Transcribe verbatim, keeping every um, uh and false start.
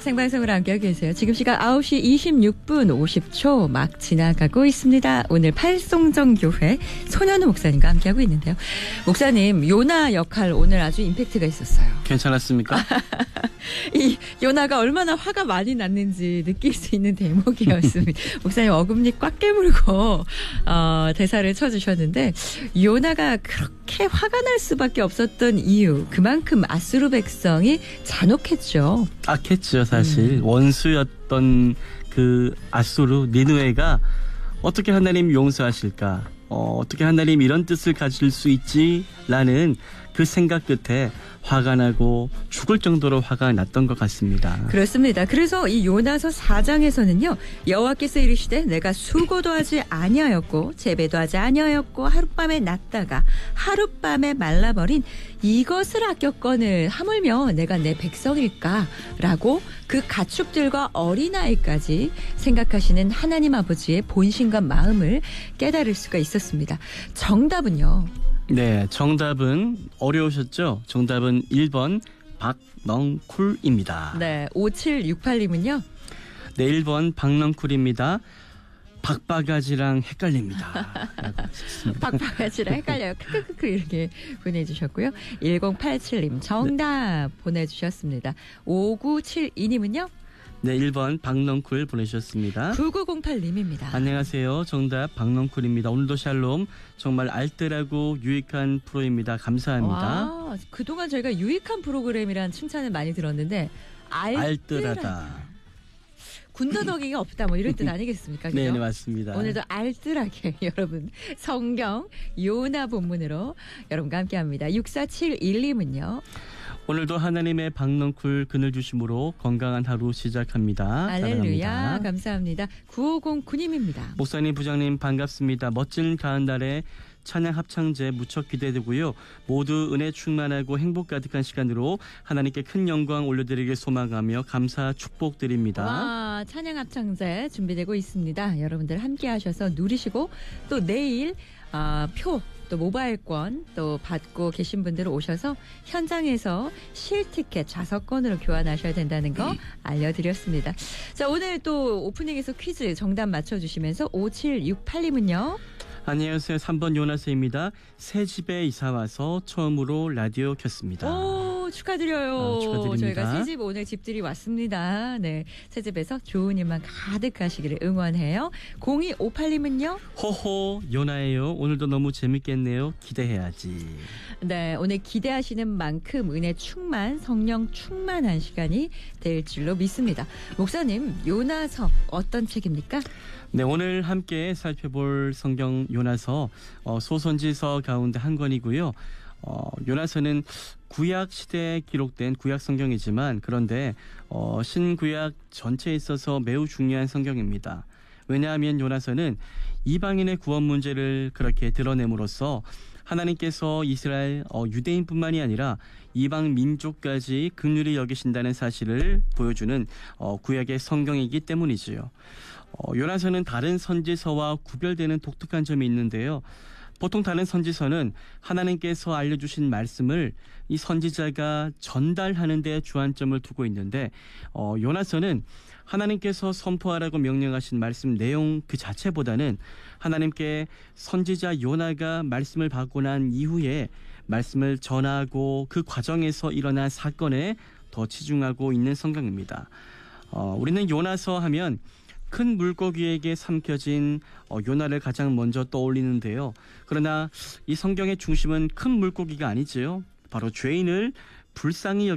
생방송으로 함께하고 계세요. 지금 시각 아홉 시 이십육 분 오십 초 막 지나가고 있습니다. 오늘 팔송정교회 손현우 목사님과 함께하고 있는데요. 목사님, 요나 역할 오늘 아주 임팩트가 있었어요. 괜찮았습니까? 이 요나가 얼마나 화가 많이 났는지 느낄 수 있는 대목이었습니다. 목사님 어금니 꽉 깨물고 어, 대사를 쳐주셨는데 요나가 그렇게 화가 날 수밖에 없었던 이유, 그만큼 아수르 백성이 잔혹했죠. 악했죠, 사실. 음. 원수였던 그 아수르 니느웨가 어떻게 하나님 용서하실까? 어, 어떻게 하나님 이런 뜻을 가질 수 있지라는 그 생각 끝에 화가 나고 죽을 정도로 화가 났던 것 같습니다. 그렇습니다. 그래서 이 요나서 사 장에서는요. 여호와께서 이르시되 내가 수고도 하지 아니하였고 재배도 하지 아니하였고 하룻밤에 났다가 하룻밤에 말라버린 이것을 아꼈거늘 하물며 내가 내 백성일까라고 그 가축들과 어린아이까지 생각하시는 하나님 아버지의 본심과 마음을 깨달을 수가 있었습니다. 정답은요. 네, 정답은 어려우셨죠? 정답은 일 번 박넝쿨입니다. 네, 오칠육팔 님은요? 네, 일 번 박넝쿨입니다. 박바가지랑 헷갈립니다. 박바가지랑 헷갈려요. 크크크크 이렇게 보내주셨고요. 일공팔칠 님 정답 네. 보내주셨습니다. 오구칠이 님은요? 네, 일 번 박넝쿨 보내주셨습니다. 구구공팔 님입니다. 안녕하세요. 정답 박넝쿨입니다. 오늘도 샬롬. 정말 알뜰하고 유익한 프로입니다. 감사합니다. 와, 그동안 저희가 유익한 프로그램이란 칭찬을 많이 들었는데 알뜰하다. 알뜰하다. 군더더기가 없다 뭐 이럴 뜻 아니겠습니까? 네, 네, 맞습니다. 오늘도 알뜰하게 여러분 성경 요나 본문으로 여러분과 함께합니다. 육사칠일 님은요. 오늘도 하나님의 박넝쿨 그늘 주심으로 건강한 하루 시작합니다. 할렐루야. 사랑합니다. 감사합니다. 구오공구 님입니다. 목사님, 부장님 반갑습니다. 멋진 가은달에 찬양 합창제 무척 기대되고요. 모두 은혜 충만하고 행복 가득한 시간으로 하나님께 큰 영광 올려드리길 소망하며 감사 축복드립니다. 와, 찬양 합창제 준비되고 있습니다. 여러분들 함께 하셔서 누리시고 또 내일 어, 표 또 모바일권 또 받고 계신 분들은 오셔서 현장에서 실티켓 좌석권으로 교환하셔야 된다는 거 알려드렸습니다. 자, 오늘 또 오프닝에서 퀴즈 정답 맞춰주시면서 오칠육팔 님은요. 안녕하세요. 삼 번 요나스입니다. 새 집에 이사와서 처음으로 라디오 켰습니다. 오, 축하드려요. 아, 축하드립니다. 저희가 새 집 오늘 집들이 왔습니다. 네, 새 집에서 좋은 일만 가득하시기를 응원해요. 공이오팔 님은요. 호호 요나예요. 오늘도 너무 재밌겠네요. 기대해야지. 네, 오늘 기대하시는 만큼 은혜 충만, 성령 충만한 시간이 될 줄로 믿습니다. 목사님, 요나서 어떤 책입니까? 네, 오늘 함께 살펴볼 성경 요나서 어, 소선지서 가운데 한 권이고요. 어, 요나서는 구약 시대에 기록된 구약 성경이지만 그런데 어, 신구약 전체에 있어서 매우 중요한 성경입니다. 왜냐하면 요나서는 이방인의 구원 문제를 그렇게 드러냄으로써 하나님께서 이스라엘 어, 유대인뿐만이 아니라 이방 민족까지 긍휼히 여기신다는 사실을 보여주는 어, 구약의 성경이기 때문이지요. 어, 요나서는 다른 선지서와 구별되는 독특한 점이 있는데요. 보통 다른 선지서는 하나님께서 알려주신 말씀을 이 선지자가 전달하는 데 주안점을 두고 있는데 어, 요나서는 하나님께서 선포하라고 명령하신 말씀 내용 그 자체보다는 하나님께 선지자 요나가 말씀을 받고 난 이후에 말씀을 전하고 그 과정에서 일어난 사건에 더 치중하고 있는 성경입니다. 어, 우리는 요나서 하면 큰 물고기에게 삼켜진 어, 요나를 가장 먼저 떠올리는데요. 그러나 이 성경의 중심은 큰 물고기가 아니지요. 바로 죄인을 불쌍히 여기